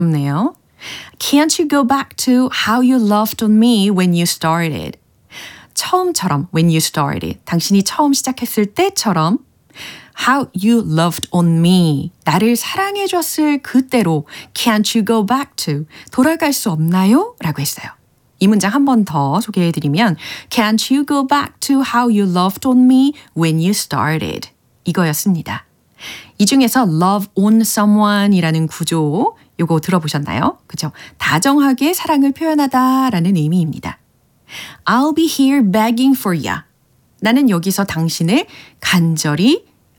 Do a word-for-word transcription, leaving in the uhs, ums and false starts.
없네요. Can't you go back to how you loved on me when you started? 처음처럼 when you started. 당신이 처음 시작했을 때처럼 how you loved on me. 나를 사랑해줬을 그때로 can't you go back to. 돌아갈 수 없나요? 라고 했어요. 이 문장 한 번 더 소개해드리면 Can't you go back to how you loved on me when you started? 이거였습니다. 이 중에서 love on someone 이라는 구조 요거 들어보셨나요? 그죠? 다정하게 사랑을 표현하다 라는 의미입니다. I'll be here begging for ya. 나는 여기서 당신을 간절히